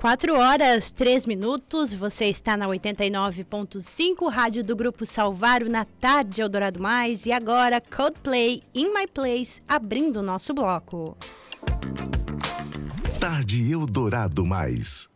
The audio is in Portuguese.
4 horas, 3 minutos, você está na 89.5, rádio do Grupo Salvaro, na tarde Eldorado Mais, e agora Coldplay, In My Place, abrindo o nosso bloco. Tarde Eldorado Mais.